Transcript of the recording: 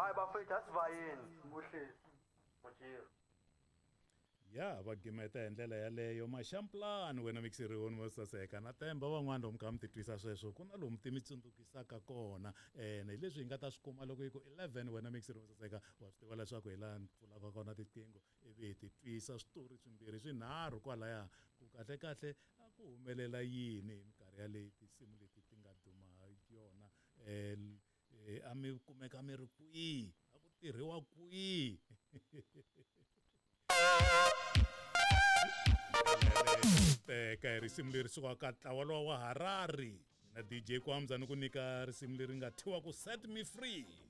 hayi bafethu asivayeni uhlezi mujiro ya va gimeta hi ndlela yaleyo maxamplani wena mikiseriwoni mo saseka na temba van'wana lomu ka mi titwisa sweswo ku na lomu ti mi tsundzukisaka kona hi leswi hi nga ta swi kuma loko hi ku 11 wena mikiseriwoni mo saseka wa swi tiva leswaku hi laha ni pfulaka kona tiqingho ivi hi titwisa switori swimbirhi swinharhu kwalaya ku kahlekahle a ku humelela yini hi minkarhi yaleyi tinsimu leti ti nga duma yona a mi kumeka mi ri kwihi a ku tirhiwa kwihi teka hi risimu leri suka ntlawa lowa wa Harari na DJ Kwamza ni ku nyika risimu leri nga thyiwa ku Set Me Free.